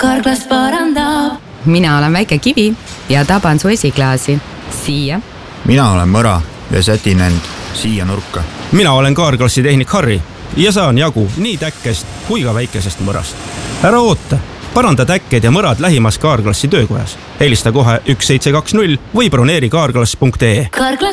Carglass parandab. Mina olen väike kivi ja taban su esiklaasi. Siia. Mina olen mõra ja sätin end siia nurka. Mina olen Carglassi tehnik Harri ja saan jagu nii täkkest kui ka väikesest mõrast. Ära oota, paranda täkked ja mõrad lähimas Carglassi töökojas. Helista kohe 1720 või broneeri carglass.ee.